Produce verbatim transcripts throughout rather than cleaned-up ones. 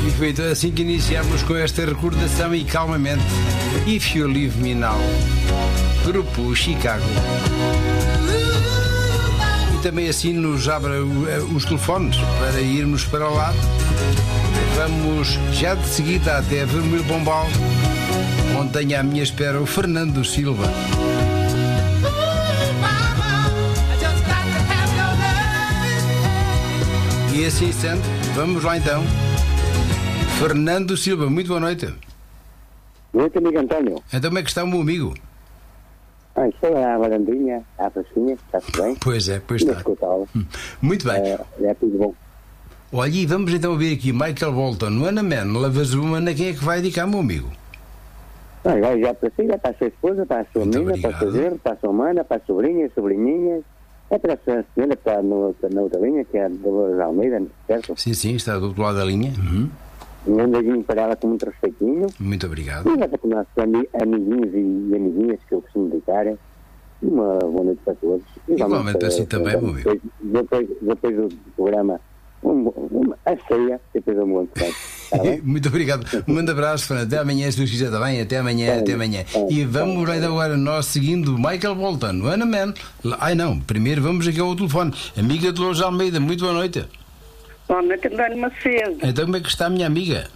E foi então assim que iniciamos com esta recordação e calmamente. If You Leave Me Now, Grupo Chicago. E também assim nos abre os telefones para irmos para o lado. Vamos já de seguida até Vermelho Pombal, onde tenho à minha espera o Fernando Silva. E assim sendo, vamos lá então. Fernando Silva, muito boa noite. Boa noite, amigo António. Então como é que está o meu amigo? Ah, estou à varandinha, à pracinha, está-se bem? Pois é, pois está. Hum, muito bem. É, é tudo bom. Olha, e vamos então ouvir aqui Michael Bolton, Ana Man, Lavas Uma, a quem é que vai dedicar, meu amigo? Ah, vai já para si, para a sua esposa, para a sua Muito menina, para obrigado. a sua genro, para a sua mana, para as sobrinhas, sobrinhinhas. É para a sua senhora que está no, na outra linha, que é a Dolores Almeida, certo? Sim, sim, está do outro lado da linha. Uhum. Um beijinho para ela com muito respeitinho. Muito obrigado. E vai para os nossos ami- amiguinhos e amiguinhas que eu costumo dedicar. Uma boa noite para todos. E Igualmente vamos para si também, meu amigo. depois, depois, depois do programa, um, um, a ceia, depois do mundo. Tá bem? Muito obrigado. Um grande abraço, Fernando. Até amanhã, se Deus quiser, está bem? Até amanhã, Tá até bem. amanhã. Tá E bem. vamos lá então agora nós seguindo Michael Bolton, Ana Man. Ai não, primeiro vamos aqui ao telefone. Amiga de Dolores Almeida, muito boa noite. Boa noite, António Macedo. Então como é que está a minha amiga?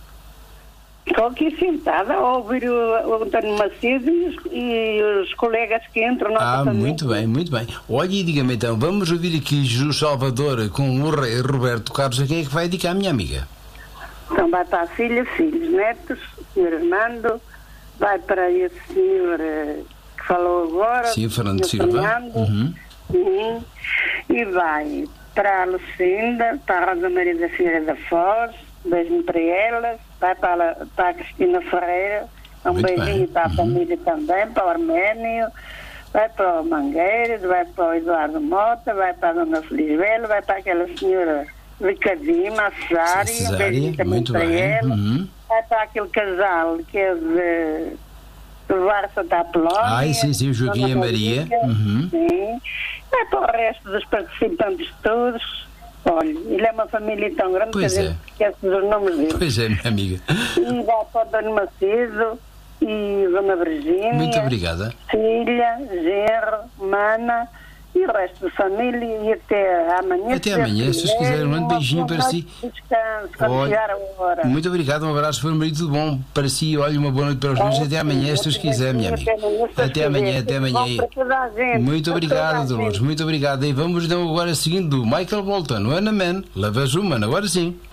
Estou aqui sentada a ouvir o, o António Macedo e os, e os colegas que entram na Ah, nossa muito bem, muito bem. Olha e diga-me então, vamos ouvir aqui Jesus Salvador com o rei Roberto Carlos. A quem é que vai dedicar a minha amiga? Então vai para a filha, filhos, netos, o senhor Armando, vai para esse senhor eh, que falou agora, Sim, Fernando o senhor Silva. Fernando, Uhum. sim, e vai para a Lucinda, para a Rosa Maria da Feira da Foz, beijo para elas, vai para a, para a Cristina Ferreira, um Muito beijinho bem. para a Uhum. família também, para o Arménio, vai para o Mangueiras, vai para o Eduardo Mota, vai para a Dona Felisbela, vai para aquela senhora Ricardinho, a Cesária, um Cesária, beijinho também muito para bem. ela, Uhum. vai para aquele casal que é de do Varsa da Polónia. Ai, sim, sim, o Joaquim e a Dona Maria. Maria, Uhum. sim. Vai para o resto dos participantes todos. Olha, ele é uma família tão grande Pois que a é. gente esquece dos nomes deles. Pois é, minha amiga. E vai para o Dona Macedo e Dona Virgínia. Muito obrigada. Filha, genro, mana e o resto da família. E até amanhã. Até amanhã, se vocês quiserem. Um grande beijinho para si. Descanso, quando Olha, chegar a hora. Muito obrigado, um abraço para o marido, tudo bom para si. Olha, uma boa noite para os dois. Até amanhã, se Deus quiser, minha amiga. Até amanhã, até amanhã. Muito obrigado, Dolores, muito obrigado. E vamos então agora seguindo Michael Bolton, Ana Man, Lavas Uma, agora sim.